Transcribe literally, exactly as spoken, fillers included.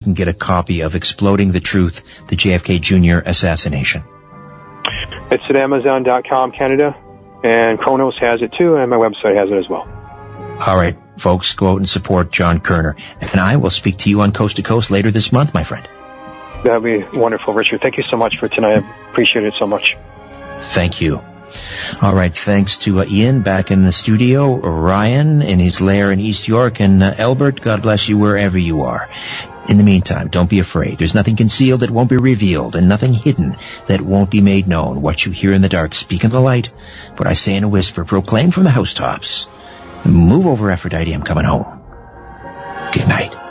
can get a copy of Exploding the Truth, the J F K Junior Assassination? It's at Amazon dot com Canada, and Chronos has it too, and my website has it as well. All right, folks, go out and support John Koerner. And I will speak to you on Coast to Coast later this month, my friend. That would be wonderful, Richard. Thank you so much for tonight. I appreciate it so much. Thank you. All right, thanks to uh, Ian back in the studio, Ryan in his lair in East York, and uh, Albert, God bless you wherever you are. In the meantime, don't be afraid. There's nothing concealed that won't be revealed, and nothing hidden that won't be made known. What you hear in the dark, speak in the light. What I say in a whisper, proclaim from the housetops. Move over, Aphrodite, I'm coming home. Good night.